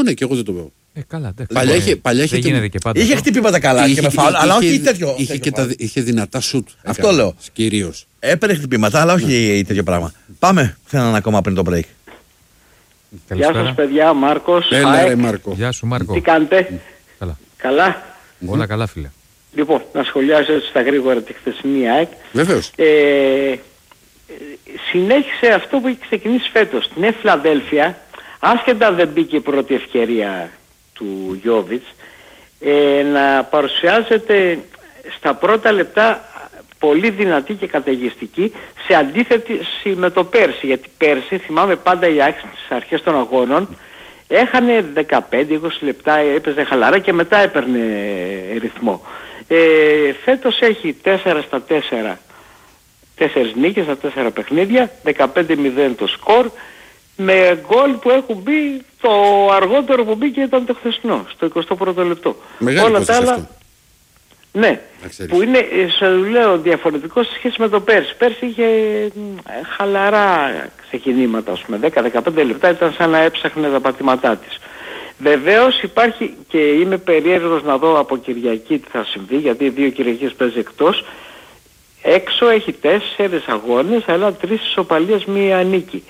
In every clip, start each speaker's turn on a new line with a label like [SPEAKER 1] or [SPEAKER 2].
[SPEAKER 1] ναι, και εγώ δεν το βεβαιώ.
[SPEAKER 2] Καλά,
[SPEAKER 1] Παλιά
[SPEAKER 3] είχε χτυπήματα καλά και με φάουλ, αλλά όχι τέτοιο.
[SPEAKER 1] Είχε δυνατά σουτ.
[SPEAKER 3] Αυτό λέω.
[SPEAKER 1] Κυρίως.
[SPEAKER 3] Έπαιρνε χτυπήματα, αλλά όχι τέτοιο πράγμα. Πάμε σε έναν ακόμα πριν το break.
[SPEAKER 4] Γεια σας παιδιά, Μάρκος.
[SPEAKER 1] Έλα ρε Μάρκο.
[SPEAKER 2] Γεια σου Μάρκο.
[SPEAKER 4] Τι κάνετε? Καλά.
[SPEAKER 2] Όλα καλά φίλε.
[SPEAKER 4] Λοιπόν, να σχολιάσω έτσι στα γρήγορα τη χθεσινή ΑΕΚ.
[SPEAKER 1] Βεβαίως.
[SPEAKER 4] Συνέχισε αυτό που έχει ξεκινήσει φέτος. Στην Φιλαδέλφια, άσχετα δεν μπήκε η πρώτη ευκαιρία του Γιόβιτς, να παρουσιάζεται στα πρώτα λεπτά πολύ δυνατή και καταιγιστική, σε αντίθεση με το πέρσι. Γιατί πέρσι, θυμάμαι πάντα η ΑΕΚ στις αρχές των αγώνων, έχανε 15-20 λεπτά, έπαιζε χαλαρά και μετά έπαιρνε ρυθμό. Φέτος έχει 4-4 νίκες στα 4 παιχνίδια, 15-0 το σκορ, με γκολ που έχουν μπει, το αργότερο που μπήκε ήταν το χθεσινό, στο 21ο λεπτό.
[SPEAKER 1] Μεγάλη
[SPEAKER 4] όλα τα άλλα,
[SPEAKER 1] αυτό.
[SPEAKER 4] ναι, που είναι, σε λέω, διαφορετικό σε σχέση με το πέρσι. Πέρσι είχε χαλαρά ξεκινήματα, ας πούμε, 10-15 λεπτά ήταν σαν να έψαχνε τα πατήματά της. Βεβαίως υπάρχει, και είμαι περίεργος να δω από Κυριακή τι θα συμβεί, γιατί 2 Κυριακές παίζει εκτός. Έξω έχει 4 αγώνες, αλλά 3 ισοπαλίες, 1 νίκη.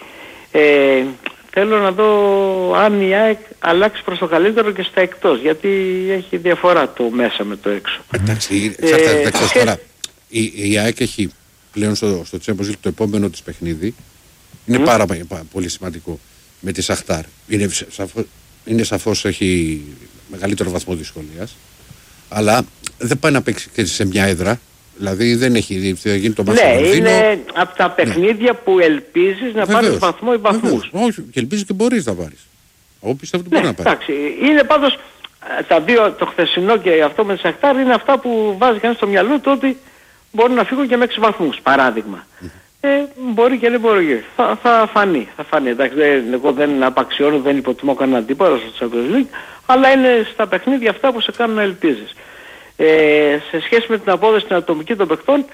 [SPEAKER 4] Θέλω να δω αν η ΑΕΚ αλλάξει προς το καλύτερο και στα εκτός, γιατί έχει διαφορά το μέσα με το έξω.
[SPEAKER 1] Εντάξει, τώρα η ΑΕΚ έχει πλέον στο Champions League το επόμενο της παιχνίδι, είναι πάρα πολύ σημαντικό, με τη Σαχτάρ. Είναι σαφώς έχει μεγαλύτερο βαθμό δυσκολίας, αλλά δεν πάει να παίξει σε μια έδρα. Δηλαδή δεν έχει γίνει το μάτι.
[SPEAKER 4] Ναι, είναι από τα παιχνίδια που ελπίζεις να πάρεις βαθμό ή βαθμούς.
[SPEAKER 1] Όχι, και ελπίζεις και μπορείς να πάρεις. Εγώ πιστεύω ότι μπορεί να πάρεις.
[SPEAKER 4] Εντάξει, είναι πάντως τα δύο, το χθεσινό και αυτό με τη Σαχτάρ, είναι αυτά που βάζει κανείς στο μυαλό του ότι μπορεί να φύγουν και με 6 βαθμούς, παράδειγμα. Μπορεί και δεν μπορεί. Θα φανεί. Εντάξει, εγώ δεν απαξιώνω, δεν υποτιμώ κανέναν τίποτα στο Champions League, αλλά είναι στα παιχνίδια αυτά που σε κάνουν να ελπίζεις. Σε σχέση με την απόδοση στην ατομική των παιχτών,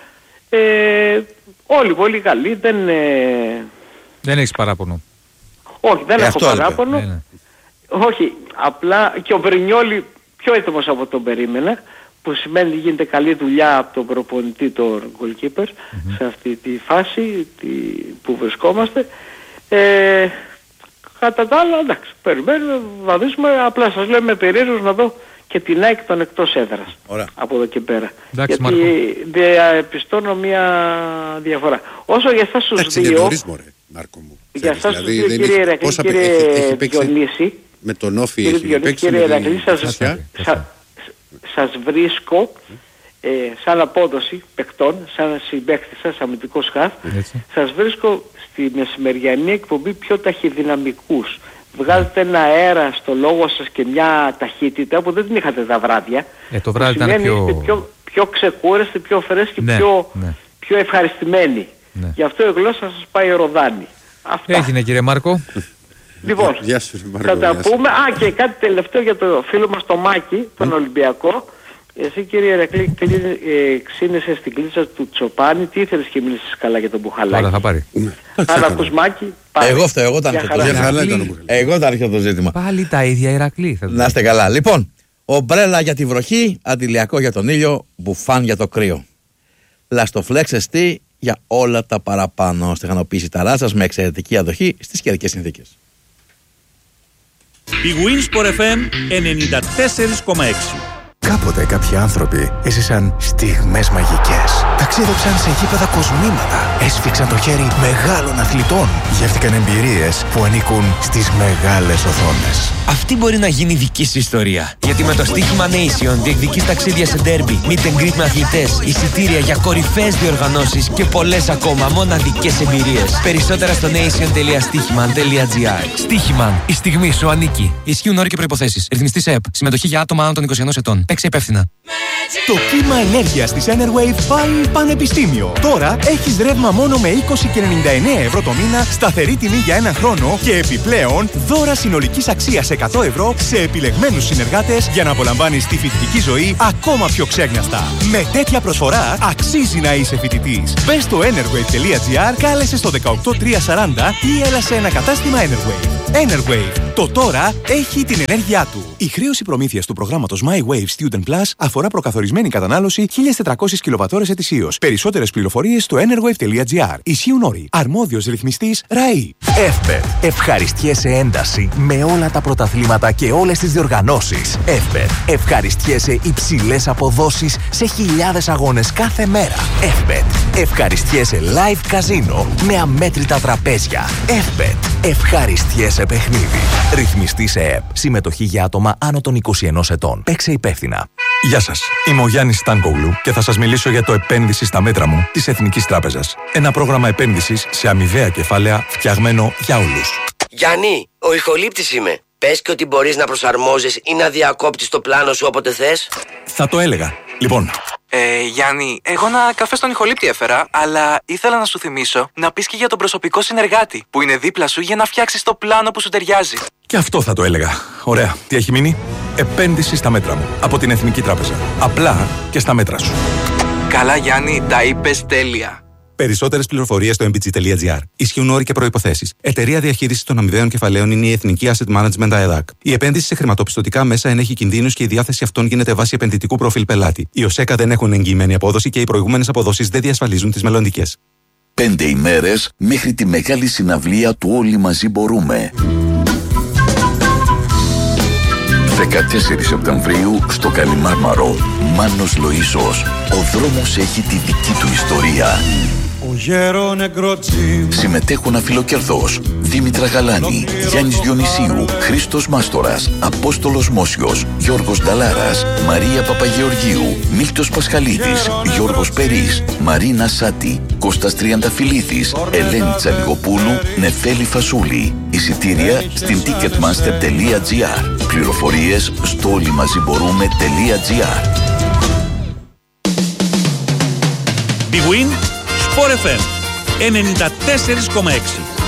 [SPEAKER 4] όλοι πολύ καλοί,
[SPEAKER 2] δεν έχεις παράπονο.
[SPEAKER 4] Όχι, δεν έχω παράπονο. Όχι, απλά και ο Βρινιόλι πιο έτοιμος από τον περίμενα, που σημαίνει ότι γίνεται καλή δουλειά από τον προπονητή, τον goalkeeper, σε αυτή τη φάση που βρισκόμαστε. Κατά τα άλλα, εντάξει, περιμένουμε, βαδίσουμε, απλά σας λέω, με περίεργος να δω και την ΑΕΚ των εκτός έδρας.
[SPEAKER 3] Ωραία.
[SPEAKER 4] Από εδώ και πέρα.
[SPEAKER 2] Εντάξει,
[SPEAKER 4] γιατί διαπιστώνω μια διαφορά. Όσο για εσάς τους δύο...
[SPEAKER 1] Είναι νωρίς, μωρέ, Μάρκο μου.
[SPEAKER 4] Για εσάς τους δύο, κύριε Ηρακλή, κύριε Διονύση,
[SPEAKER 1] με τον Όφη έχει παίξει.
[SPEAKER 4] Κύριε Ηρακλή, σας βρίσκω σαν απόδοση παικτών, σαν συμπαίχτη σας, αμυντικός χαφ, σας βρίσκω στη μεσημεριανή εκπομπή πιο ταχυδυναμικούς. Βγάζετε ένα αέρα στο λόγο σας και μια ταχύτητα που δεν την είχατε τα βράδια.
[SPEAKER 2] Το βράδυ ήταν
[SPEAKER 4] πιο ξεκούραστοι, πιο φρέσκοι, πιο ευχαριστημένοι. Γι' αυτό η γλώσσα σας πάει ροδάνη. Αυτά.
[SPEAKER 2] Έγινε κύριε Μάρκο.
[SPEAKER 4] Λοιπόν, θα τα πούμε. Και κάτι τελευταίο για το φίλο μας το Μάκη, τον Ολυμπιακό. Εσύ κύριε Ηρακλή, ξύνεσαι στην κλίτσα του Τσοπάνη. Τι ήθελες και μίλησες καλά για τον Μπουχαλάκη?
[SPEAKER 2] Τώρα θα πάρει.
[SPEAKER 4] Αν ακούς Μάκη, πάρει.
[SPEAKER 3] Εγώ φταίω, εγώ ήταν αρχαίο το ζήτημα.
[SPEAKER 2] Πάλι τα ίδια Ηρακλή.
[SPEAKER 3] Να είστε καλά. Λοιπόν, ομπρέλα για τη βροχή, αντιλιακό για τον ήλιο, μπουφάν για το κρύο. Λαστοφλέξ εστί για όλα τα παραπάνω. Στεγανοποίηση ταράσας με εξαιρετική αντοχή στις καιρικές συνθήκες.
[SPEAKER 5] Η Winsport FM 94,6.
[SPEAKER 6] Κάποτε κάποιοι άνθρωποι έζησαν στιγμές μαγικές. Ταξίδεψαν σε γήπεδα κοσμήματα. Έσφιξαν το χέρι μεγάλων αθλητών. Γεύτηκαν εμπειρίες που ανήκουν στις μεγάλες οθόνες.
[SPEAKER 7] Αυτή μπορεί να γίνει δική σου ιστορία. Γιατί με το στοίχημα Nation διεκδικείς ταξίδια σε ντέρμπι, meet and greet με αθλητές, εισιτήρια για κορυφαίες διοργανώσεις και πολλές ακόμα μοναδικές εμπειρίες. Περισσότερα στο nation.stichiman.gr. Stichiman, η στιγμή σου ανήκει. Ισχύουν όροι και προϋποθέσεις. Ρυθμιστής ΕΕΠ. Συμμετοχή για άτομα άνω των 21 ετών. Παίξε υπεύθυνα.
[SPEAKER 6] Το κύμα ενέργειας της Enerwave πάει πανεπιστήμιο. Τώρα έχεις ρεύμα μόνο με 20 και 99 ευρώ το μήνα, σταθερή τιμή για ένα χρόνο και επιπλέον δώρα συνολικής αξίας 100 ευρώ σε επιλεγμένους συνεργάτες για να απολαμβάνεις τη φοιτητική ζωή ακόμα πιο ξέγνιαστα. Με τέτοια προσφορά αξίζει να είσαι φοιτητής. Μπες στο enerwave.gr, κάλεσε στο 18340 ή έλα σε ένα κατάστημα Enerwave. Enerwave. Το τώρα έχει την ενέργειά του. Η χρέωση προμήθειας του προγράμματος My Wave Student Plus αφορά προκαθορισμένη κατανάλωση 1.400 κιλοβατώρες ετησίως. Περισσότερες πληροφορίες στο enerwave.gr. Ισχύουν όροι. Αρμόδιος ρυθμιστής ΡΑΗ.
[SPEAKER 8] Εύπετ. Ευχαριστιέσαι ένταση με όλα τα πρωταθλήματα και όλες τις διοργανώσεις. Εύπετ. Ευχαριστιέσαι υψηλές αποδόσεις σε χιλιάδες αγώνες κάθε μέρα. Εύπετ. Ευχαριστιέσαι live καζίνο με αμέτρητα τραπέζια. Εύπετ. Ευχαριστιέσαι παιχνίδι. Ρυθμιστή σε ΕΠ. Συμμετοχή για άτομα άνω των 21 ετών. Παίξε υπεύθυνα.
[SPEAKER 9] Γεια σας. Είμαι ο Γιάννης Στάνκογλου και θα σας μιλήσω για το επένδυση στα μέτρα μου της Εθνικής Τράπεζας. Ένα πρόγραμμα επένδυσης σε αμοιβαία κεφάλαια φτιαγμένο για όλους.
[SPEAKER 10] Γιάννη, ο ηχολήπτης είμαι. Πες και ότι μπορείς να προσαρμόζεις ή να διακόπτεις το πλάνο σου όποτε θες.
[SPEAKER 9] Θα το έλεγα. Λοιπόν.
[SPEAKER 11] Γιάννη, εγώ ένα καφέ στον ηχολήπτη έφερα, αλλά ήθελα να σου θυμίσω να πεις και για τον προσωπικό συνεργάτη που είναι δίπλα σου για να φτιάξεις το πλάνο που σου ταιριάζει.
[SPEAKER 9] Και αυτό θα το έλεγα. Ωραία. Τι έχει μείνει? Επένδυση στα μέτρα μου. Από την Εθνική Τράπεζα. Απλά και στα μέτρα σου.
[SPEAKER 11] Καλά, Γιάννη, τα είπες τέλεια.
[SPEAKER 12] Περισσότερες πληροφορίες στο mbg.gr. Ισχύουν όροι και προϋποθέσεις. Εταιρεία διαχείρισης των αμοιβαίων κεφαλαίων είναι η Εθνική Asset Management ΑΕΔΑΚ. Η επένδυση σε χρηματοπιστωτικά μέσα ενέχει κινδύνους και η διάθεση αυτών γίνεται βάσει επενδυτικού προφίλ πελάτη. Οι ΟΣΕΚΑ δεν έχουν εγγυημένη απόδοση και οι προηγούμενες αποδόσεις δεν διασφαλίζουν τις μελλοντικές.
[SPEAKER 13] 5 ημέρες μέχρι τη μεγάλη συναυλία του Όλοι Μαζί Μπορούμε. 14 Σεπτεμβρίου στο Καλιμάρμαρο. Μάνος Λοΐσος. Ο δρόμος έχει τη δική του ιστορία. Συμμετέχουν Αφιλοκερδός, Δήμητρα Γαλάνη, Γιάννης Διονυσίου, Χρήστος Μάστορας, Απόστολος Μόσιος, Γιώργος Νταλάρας, Μαρία Παπαγεωργίου, Μίλτος Πασχαλίδης, Γιώργος Περής, Μαρίνα Σάτη, Κώστας Τριανταφυλλίδης, Ελένη Τσαλιγοπούλου, Νεφέλη Φασούλη. Εισιτήρια στην ticketmaster.gr. Πληροφορίες στο όλοιμαζιμπορούμε.gr.
[SPEAKER 5] Big Win, Sport FM 94,6.